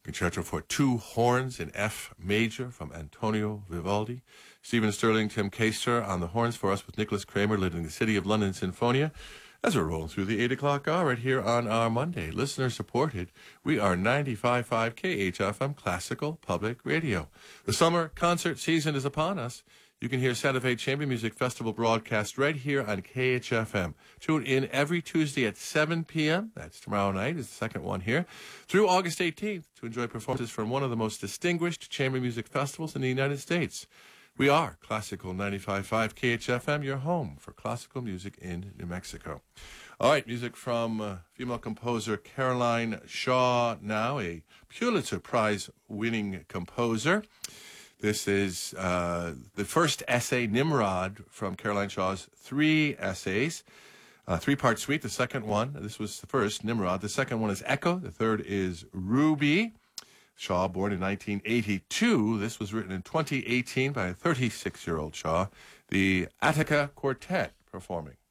Concerto for two horns in F major from Antonio Vivaldi. Stephen Sterling, Tim Keister on the horns for us with Nicholas Kramer leading the City of London Sinfonia. As we're rolling through the 8 o'clock hour right here on our Monday, listener supported, we are 95.5 KHFM Classical Public Radio. The summer concert season is upon us. You can hear Santa Fe Chamber Music Festival broadcast right here on KHFM. Tune in every Tuesday at 7 p.m. That's tomorrow night, is the second one here, through August 18th to enjoy performances from one of the most distinguished chamber music festivals in the United States. We are Classical 95.5 KHFM, your home for classical music in New Mexico. All right, music from female composer Caroline Shaw now, a Pulitzer Prize-winning composer. This is the first essay, Nimrod, from Caroline Shaw's three essays, three-part suite. The second one, this was the first, Nimrod. The second one is Echo. The third is Ruby. Shaw, born in 1982. This was written in 2018 by a 36-year-old Shaw. The Attica Quartet performing.